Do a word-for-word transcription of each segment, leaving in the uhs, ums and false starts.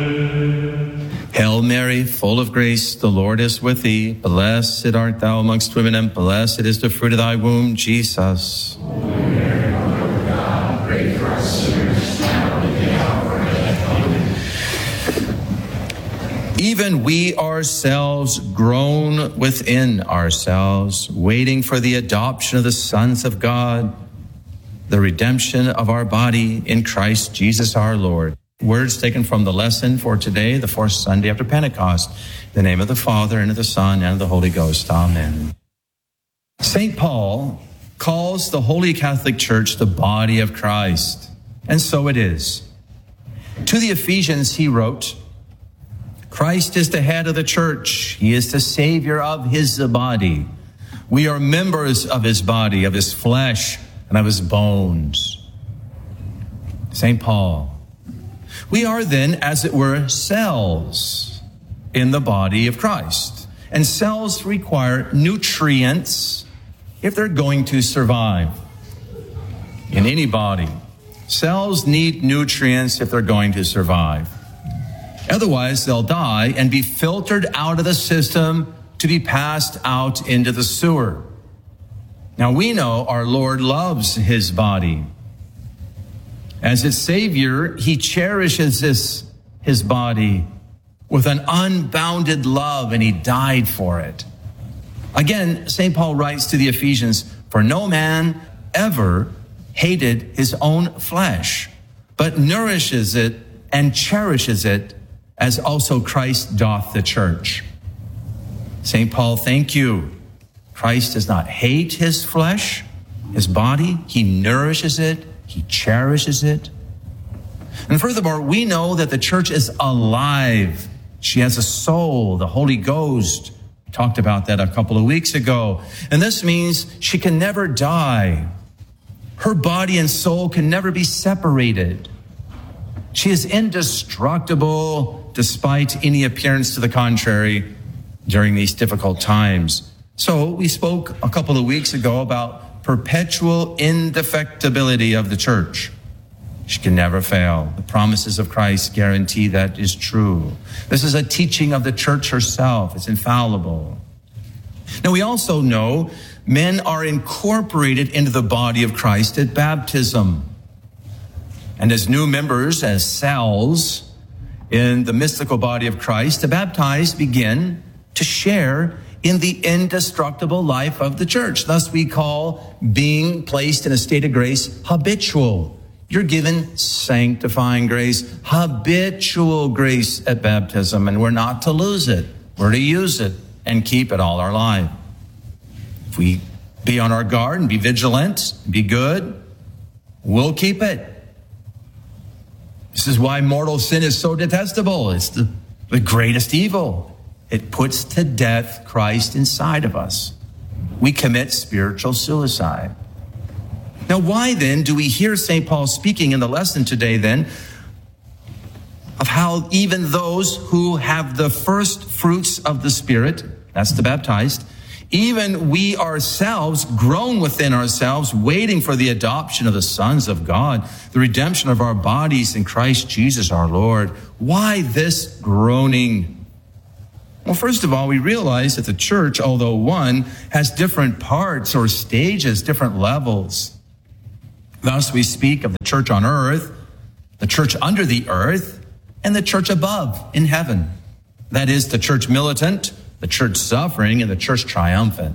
Hail Mary, full of grace, the Lord is with thee. Blessed art thou amongst women, and blessed is the fruit of thy womb, Jesus. Holy Mary, Mother of God, pray for us sinners, now and at the hour of our death. Amen. Even we ourselves groan within ourselves, waiting for the adoption of the sons of God, the redemption of our body in Christ Jesus our Lord. Words taken from the lesson for today, the fourth Sunday after Pentecost. In the name of the Father, and of the Son, and of the Holy Ghost. Amen. Saint Paul calls the Holy Catholic Church the body of Christ, and so it is. To the Ephesians he wrote, Christ is the head of the church. He is the Savior of his body. We are members of his body, of his flesh, and of his bones. Saint Paul. We are then, as it were, cells in the body of Christ. And cells require nutrients if they're going to survive. In any body, cells need nutrients if they're going to survive. Otherwise, they'll die and be filtered out of the system to be passed out into the sewer. Now, we know our Lord loves his body. As its Savior, he cherishes this, his body with an unbounded love, and he died for it. Again, Saint Paul writes to the Ephesians, for no man ever hated his own flesh, but nourishes it and cherishes it, as also Christ doth the church. Saint Paul, thank you. Christ does not hate his flesh, his body. He nourishes it. He cherishes it. And furthermore, we know that the church is alive. She has a soul, the Holy Ghost. We talked about that a couple of weeks ago. And this means she can never die. Her body and soul can never be separated. She is indestructible despite any appearance to the contrary during these difficult times. So we spoke a couple of weeks ago about perpetual indefectibility of the church. She can never fail. The promises of Christ guarantee that is true. This is a teaching of the church herself. It's infallible. Now, we also know men are incorporated into the body of Christ at baptism. And as new members, as cells in the mystical body of Christ, the baptized begin to share in the indestructible life of the church. Thus we call being placed in a state of grace habitual. You're given sanctifying grace, habitual grace at baptism, and we're not to lose it. We're to use it and keep it all our life. If we be on our guard and be vigilant, be good, we'll keep it. This is why mortal sin is so detestable. It's the, the greatest evil. It puts to death Christ inside of us. We commit spiritual suicide. Now, why then do we hear Saint Paul speaking in the lesson today then of how even those who have the first fruits of the Spirit, that's the baptized, even we ourselves groan within ourselves, waiting for the adoption of the sons of God, the redemption of our bodies in Christ Jesus our Lord? Why this groaning? Well, first of all, we realize that the church, although one, has different parts or stages, different levels. Thus, we speak of the church on earth, the church under the earth, and the church above in heaven. That is, the church militant, the church suffering, and the church triumphant.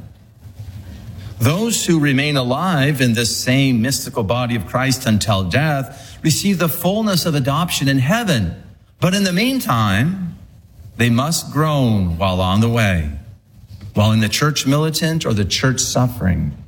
Those who remain alive in this same mystical body of Christ until death receive the fullness of adoption in heaven. But in the meantime, they must groan while on the way, while in the church militant or the church suffering.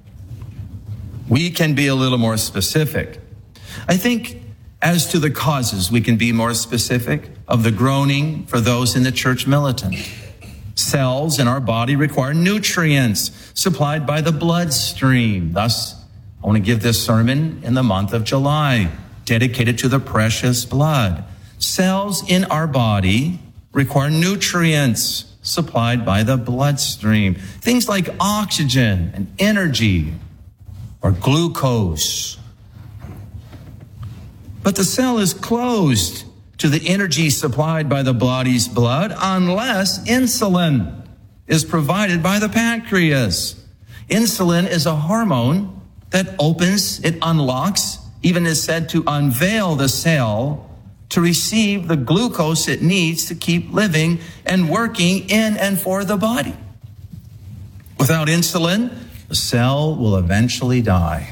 We can be a little more specific. I think as to the causes, we can be more specific of the groaning for those in the church militant. Cells in our body require nutrients supplied by the bloodstream. Thus, I want to give this sermon in the month of July, dedicated to the precious blood. Cells in our body require nutrients supplied by the bloodstream. Things like oxygen and energy or glucose. But the cell is closed to the energy supplied by the body's blood unless insulin is provided by the pancreas. Insulin is a hormone that opens, it unlocks, even is said to unveil the cell to receive the glucose it needs to keep living and working in and for the body. Without insulin, the cell will eventually die.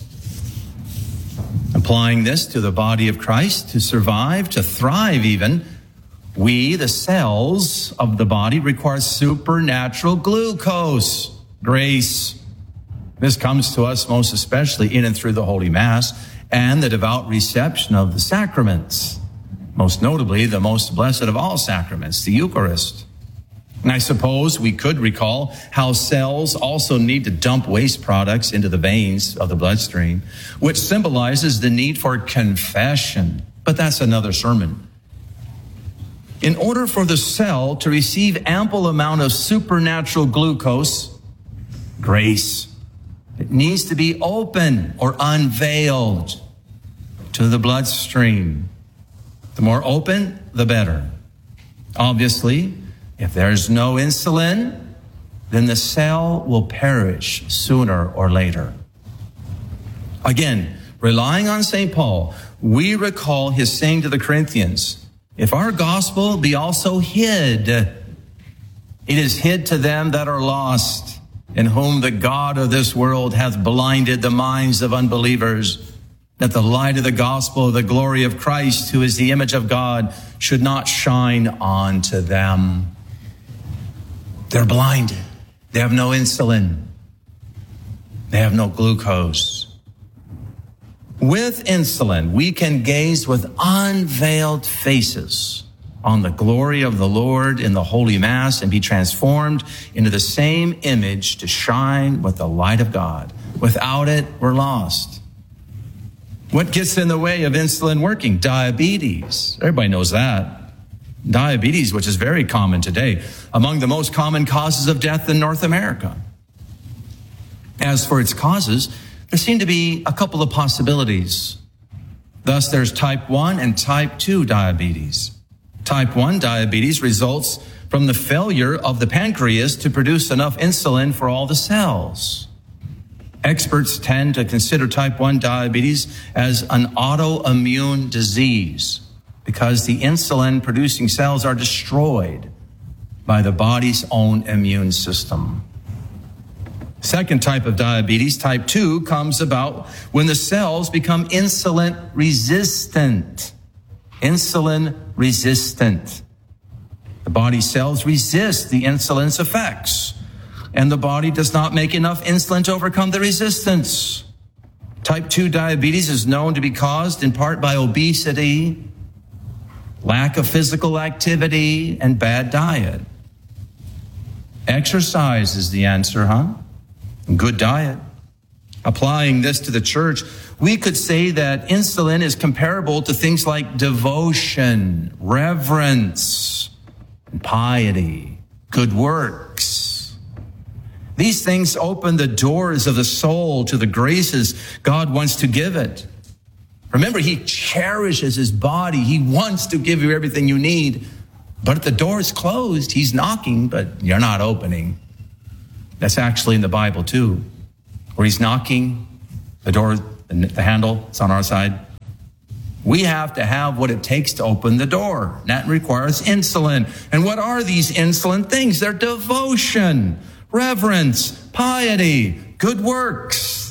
Applying this to the body of Christ, to survive, to thrive even, we, the cells of the body, require supernatural glucose, grace. This comes to us most especially in and through the Holy Mass and the devout reception of the sacraments, most notably the most blessed of all sacraments, the Eucharist. And I suppose we could recall how cells also need to dump waste products into the veins of the bloodstream, which symbolizes the need for confession. But that's another sermon. In order for the cell to receive ample amount of supernatural glucose, grace, it needs to be open or unveiled to the bloodstream. The more open, the better. Obviously, if there's no insulin, then the cell will perish sooner or later. Again, relying on Saint Paul, we recall his saying to the Corinthians, if our gospel be also hid, it is hid to them that are lost, in whom the God of this world hath blinded the minds of unbelievers, that the light of the gospel of the glory of Christ, who is the image of God, should not shine on to them. They're blinded. They have no insulin. They have no glucose. With insulin, we can gaze with unveiled faces on the glory of the Lord in the Holy Mass and be transformed into the same image to shine with the light of God. Without it, we're lost. What gets in the way of insulin working? Diabetes. Everybody knows that. Diabetes, which is very common today, among the most common causes of death in North America. As for its causes, there seem to be a couple of possibilities. Thus, there's type one and type two diabetes. Type one diabetes results from the failure of the pancreas to produce enough insulin for all the cells. Experts tend to consider type one diabetes as an autoimmune disease because the insulin-producing cells are destroyed by the body's own immune system. Second type of diabetes, type two, comes about when the cells become insulin resistant. Insulin resistant. The body cells resist the insulin's effects, and the body does not make enough insulin to overcome the resistance. Type two diabetes is known to be caused in part by obesity, lack of physical activity, and bad diet. Exercise is the answer, huh? Good diet. Applying this to the church, we could say that insulin is comparable to things like devotion, reverence, and piety, good works. These things open the doors of the soul to the graces God wants to give it. Remember, he cherishes his body. He wants to give you everything you need. But if the door is closed, he's knocking, but you're not opening. That's actually in the Bible too, where he's knocking, the door, the handle, it's on our side. We have to have what it takes to open the door. That requires insulin. And what are these insulin things? They're devotion, reverence, piety, good works.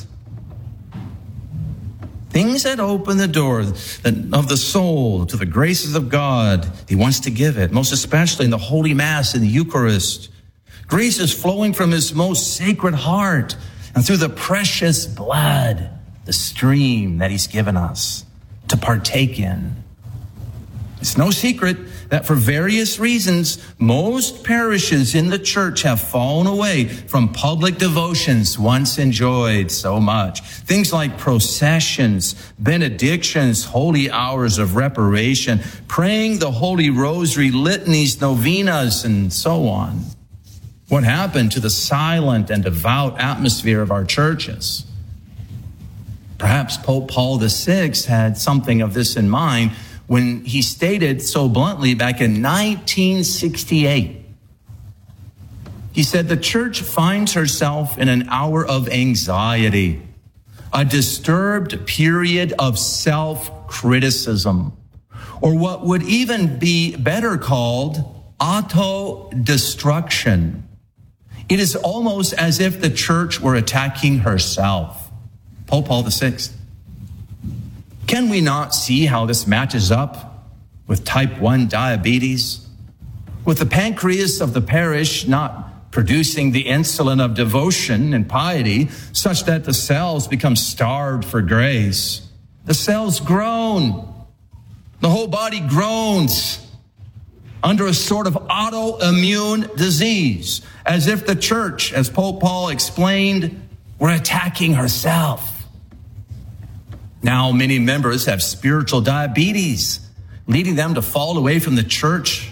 Things that open the door of the soul to the graces of God. He wants to give it, most especially in the Holy Mass, in the Eucharist. Grace is flowing from his most sacred heart and through the precious blood, the stream that he's given us to partake in. It's no secret that for various reasons, most parishes in the church have fallen away from public devotions once enjoyed so much. Things like processions, benedictions, holy hours of reparation, praying the Holy Rosary, litanies, novenas, and so on. What happened to the silent and devout atmosphere of our churches? Perhaps Pope Paul the Sixth had something of this in mind when he stated so bluntly back in nineteen sixty-eight. He said, the church finds herself in an hour of anxiety, a disturbed period of self-criticism, or what would even be better called auto-destruction. It is almost as if the church were attacking herself. Pope Paul the Sixth. Can we not see how this matches up with type one diabetes? With the pancreas of the parish not producing the insulin of devotion and piety, such that the cells become starved for grace. The cells groan. The whole body groans under a sort of autoimmune disease, as if the church, as Pope Paul explained, were attacking herself. Now, many members have spiritual diabetes, leading them to fall away from the church,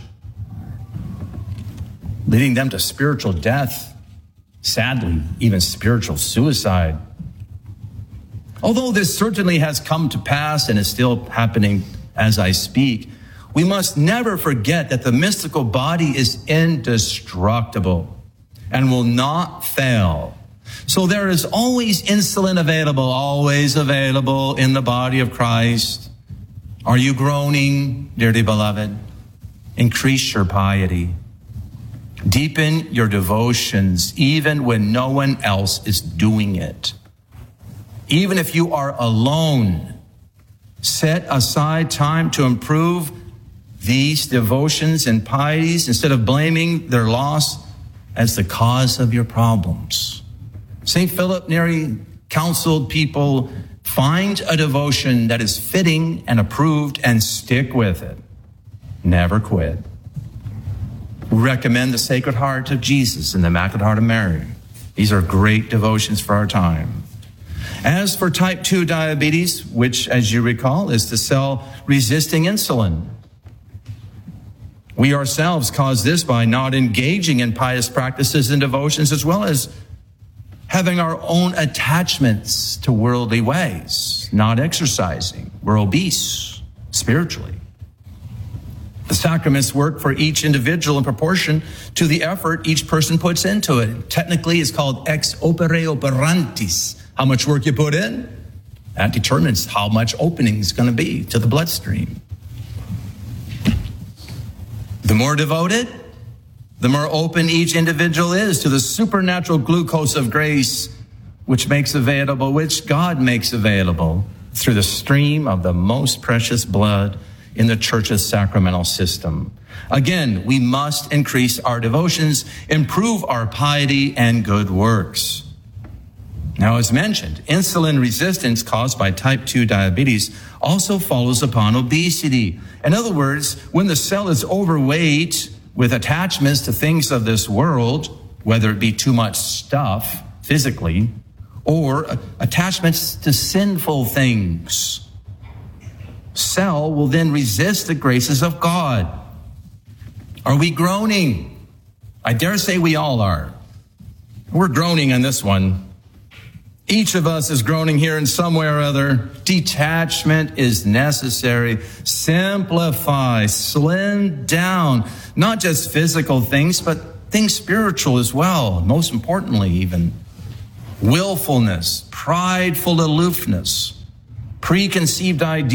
leading them to spiritual death, sadly, even spiritual suicide. Although this certainly has come to pass and is still happening as I speak, we must never forget that the mystical body is indestructible and will not fail. So there is always insulin available, always available in the body of Christ. Are you groaning, dearly beloved? Increase your piety. Deepen your devotions even when no one else is doing it. Even if you are alone, set aside time to improve these devotions and pieties instead of blaming their loss as the cause of your problems. Saint Philip Neri counseled people, find a devotion that is fitting and approved and stick with it. Never quit. We recommend the Sacred Heart of Jesus and the Immaculate Heart of Mary. These are great devotions for our time. As for type two diabetes, which, as you recall, is the cell resisting insulin, we ourselves cause this by not engaging in pious practices and devotions, as well as having our own attachments to worldly ways, not exercising. We're obese spiritually. The sacraments work for each individual in proportion to the effort each person puts into it. Technically, it's called ex opere operantis. How much work you put in, that determines how much opening is going to be to the bloodstream. The more devoted, the more open each individual is to the supernatural glucose of grace, which makes available, which God makes available through the stream of the most precious blood in the church's sacramental system. Again, we must increase our devotions, improve our piety and good works. Now, as mentioned, insulin resistance caused by type two diabetes also follows upon obesity. In other words, when the cell is overweight with attachments to things of this world, whether it be too much stuff physically or attachments to sinful things, cell will then resist the graces of God. Are we groaning? I dare say we all are. We're groaning on this one. Each of us is groaning here in some way or other. Detachment is necessary. Simplify, slim down, not just physical things, but things spiritual as well. Most importantly, even willfulness, prideful aloofness, preconceived ideas.